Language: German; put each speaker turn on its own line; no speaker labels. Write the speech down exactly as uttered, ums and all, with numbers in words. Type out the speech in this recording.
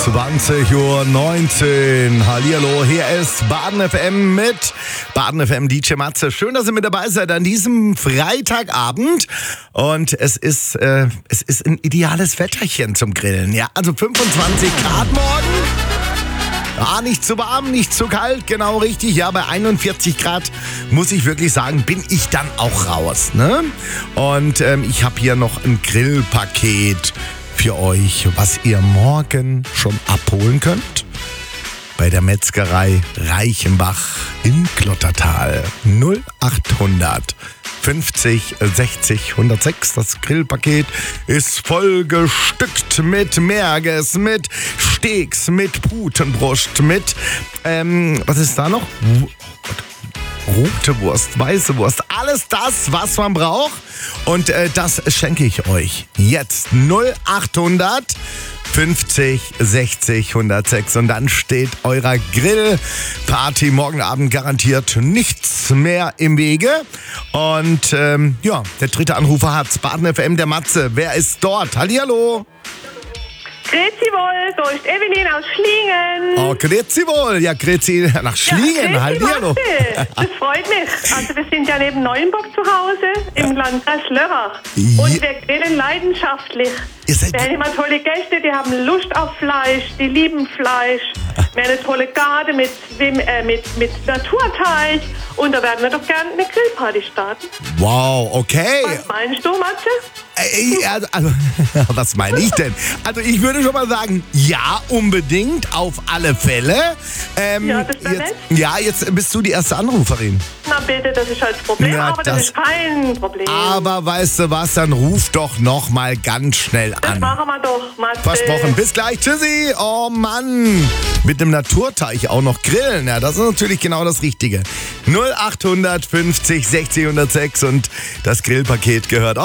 zwanzig Uhr neunzehn. Hallihallo, hier ist Baden F M mit Baden F M D J Matze. Schön, dass ihr mit dabei seid an diesem Freitagabend. Und es ist, äh, es ist ein ideales Wetterchen zum Grillen. Ja, also fünfundzwanzig Grad morgen. Ah, nicht zu warm, nicht zu kalt, genau richtig. Ja, bei einundvierzig Grad muss ich wirklich sagen, bin ich dann auch raus. Ne? Und ähm, ich habe hier noch ein Grillpaket für euch, was ihr morgen schon abholen könnt. Bei der Metzgerei Reichenbach in Klottertal. null achthundert fünfzig sechzig hundertsechs. Das Grillpaket ist voll bestückt mit Merges, mit Steaks, mit Putenbrust, mit, ähm, was ist da noch? Oh Gott. Rote Wurst, weiße Wurst, alles das, was man braucht. Und äh, das schenke ich euch jetzt. null achthundert fünfzig sechzig hundertsechs. Und dann steht eurer Grillparty morgen Abend garantiert nichts mehr im Wege. Und ähm, ja, der dritte Anrufer hat's. Baden F M, der Matze. Wer ist dort? Hallihallo.
Grüezi wohl, da ist Evelyn aus Schlingen.
Oh, grüezi wohl. Ja, grüezi nach Schlingen.
Ja,
Hallihallo.
Das freut mich. Also wir sind ja neben Neuenburg zu Hause im Landkreis Lörrach.
Ja.
Und wir grillen leidenschaftlich.
Ihr seid
Wir haben immer tolle Gäste, die haben Lust auf Fleisch, die lieben Fleisch. Wir haben eine tolle Garde mit, äh, mit, mit Naturteich. Und da werden wir doch gerne eine Grillparty starten.
Wow, okay.
Was meinst du, Matze?
Ey, also, also, was meine ich denn? Also ich würde schon mal sagen, ja, unbedingt, auf alle Fälle. Ähm,
Ja, das wär
jetzt,
nett.
ja, jetzt bist du die erste Anruferin.
Na bitte, das ist halt das Problem,
Na,
aber das,
das-
ist kein Problem.
Aber weißt du was, dann ruf doch noch mal ganz schnell
das
an.
machen wir doch, Matze.
Versprochen. Bis gleich. Tschüssi. Oh Mann. Mit einem Naturteich auch noch grillen. Ja, das ist natürlich genau das Richtige. null achthundert fünfzig sechzig hundertsechs und das Grillpaket gehört auch.